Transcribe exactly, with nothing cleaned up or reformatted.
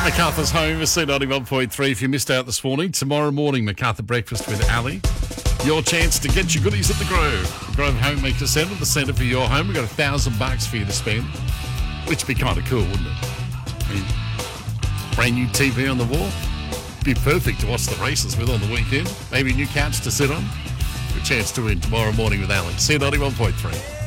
MacArthur's home, C ninety-one point three. If you missed out this morning, tomorrow morning, MacArthur Breakfast with Ali. Your chance to get your goodies at the Grove. The Grove Homemaker Centre, the centre for your home. We've got a thousand bucks for you to spend, which would be kind of cool, wouldn't it? I mean, brand new T V on the wall. Be perfect to watch the races with on the weekend. Maybe a new couch to sit on. Good chance to win tomorrow morning with Ali. C ninety-one point three.